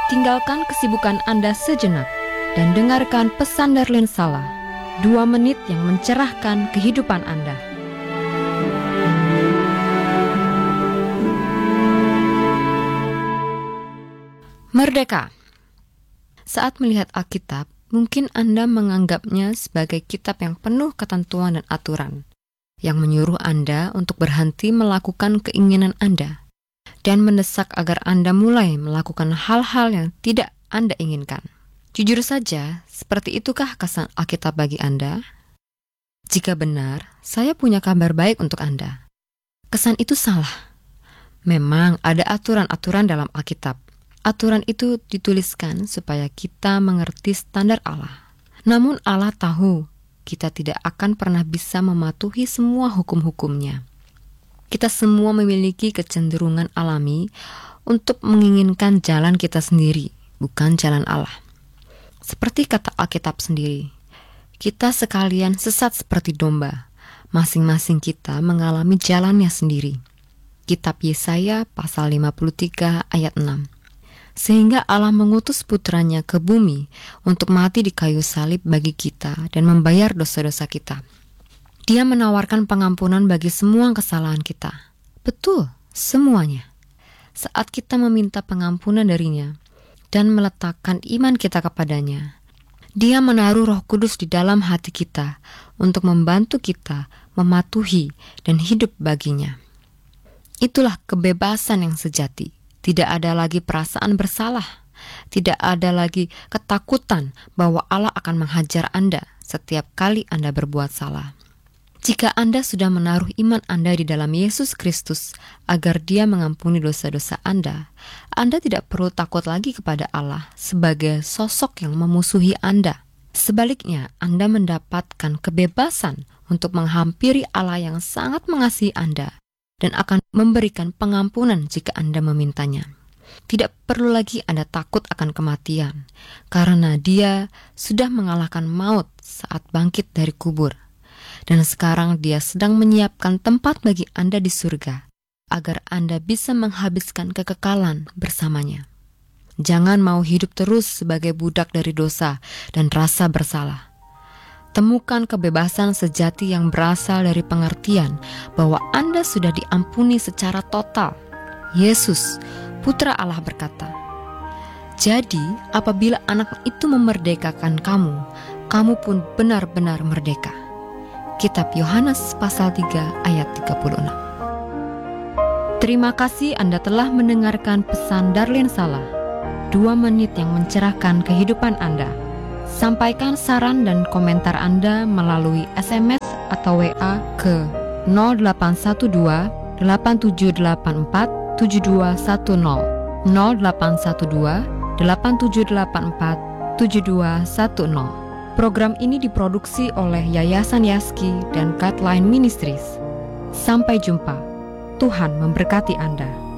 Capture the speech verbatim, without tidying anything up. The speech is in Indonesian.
Tinggalkan kesibukan Anda sejenak dan dengarkan pesan Darlene Sala, dua menit yang mencerahkan kehidupan Anda. Merdeka. Saat melihat Alkitab, mungkin Anda menganggapnya sebagai kitab yang penuh ketentuan dan aturan, yang menyuruh Anda untuk berhenti melakukan keinginan Anda, dan mendesak agar Anda mulai melakukan hal-hal yang tidak Anda inginkan. Jujur saja, seperti itukah kesan Alkitab bagi Anda? Jika benar, saya punya kabar baik untuk Anda. Kesan itu salah. Memang ada aturan-aturan dalam Alkitab. Aturan itu dituliskan supaya kita mengerti standar Allah. Namun Allah tahu kita tidak akan pernah bisa mematuhi semua hukum-hukumnya. Kita semua memiliki kecenderungan alami untuk menginginkan jalan kita sendiri, bukan jalan Allah. Seperti kata Alkitab sendiri, kita sekalian sesat seperti domba. Masing-masing kita mengalami jalannya sendiri. Kitab Yesaya pasal lima puluh tiga ayat enam. Sehingga Allah mengutus putranya ke bumi untuk mati di kayu salib bagi kita dan membayar dosa-dosa kita. Dia menawarkan pengampunan bagi semua kesalahan kita. Betul, semuanya. Saat kita meminta pengampunan darinya dan meletakkan iman kita kepadanya, Dia menaruh Roh Kudus di dalam hati kita untuk membantu kita mematuhi dan hidup baginya. Itulah kebebasan yang sejati. Tidak ada lagi perasaan bersalah. Tidak ada lagi ketakutan bahwa Allah akan menghajar Anda setiap kali Anda berbuat salah. Jika Anda sudah menaruh iman Anda di dalam Yesus Kristus agar Dia mengampuni dosa-dosa Anda, Anda tidak perlu takut lagi kepada Allah sebagai sosok yang memusuhi Anda. Sebaliknya, Anda mendapatkan kebebasan untuk menghampiri Allah yang sangat mengasihi Anda dan akan memberikan pengampunan jika Anda memintanya. Tidak perlu lagi Anda takut akan kematian, karena Dia sudah mengalahkan maut saat bangkit dari kubur. Dan sekarang Dia sedang menyiapkan tempat bagi Anda di surga, agar Anda bisa menghabiskan kekekalan bersamanya. Jangan mau hidup terus sebagai budak dari dosa dan rasa bersalah. Temukan kebebasan sejati yang berasal dari pengertian bahwa Anda sudah diampuni secara total. Yesus, Putra Allah berkata, "Jadi, apabila anak itu memerdekakan kamu, kamu pun benar-benar merdeka." Kitab Yohanes pasal tiga ayat tiga puluh enam. Terima kasih Anda telah mendengarkan pesan Darlene Sala, dua menit yang mencerahkan kehidupan Anda. Sampaikan saran dan komentar Anda melalui S M S atau W A ke nol delapan satu dua delapan tujuh delapan empat tujuh dua satu nol nol delapan satu dua delapan tujuh delapan empat tujuh dua satu nol. Program ini diproduksi oleh Yayasan Yaski dan Guideline Ministries. Sampai jumpa. Tuhan memberkati Anda.